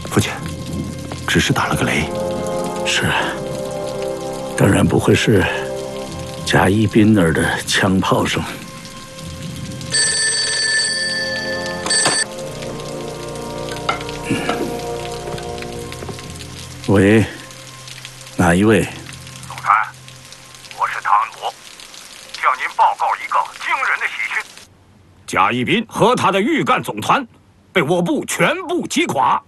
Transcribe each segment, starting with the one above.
父亲，只是打了个雷。 是，当然不会是贾一斌那儿的枪炮声。喂，哪一位？ 总裁，我是唐安博，向您报告一个惊人的喜讯：贾一斌和他的预干总团被我部全部击垮。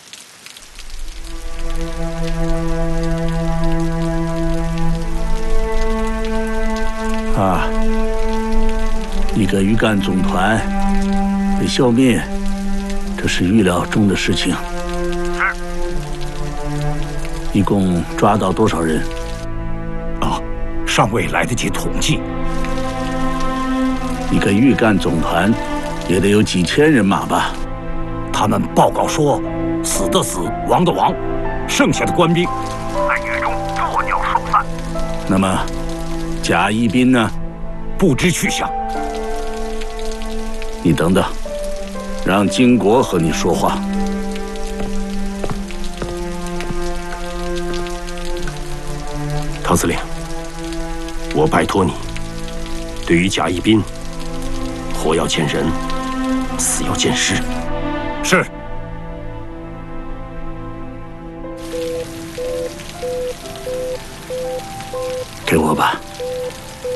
啊，一个预干总团被消灭，这是预料中的事情。 是。 一共抓到多少人？ 尚未来得及统计。 一个预干总团也得有几千人马吧？ 他们报告说，死的死，亡的亡，剩下的官兵在雨中作鸟兽散。 那么，贾一斌呢？ 不知去向。 你等等，让金国和你说话。 唐司令，我拜托你，对于贾一斌，活要见人，死要见尸。 是。 给我吧。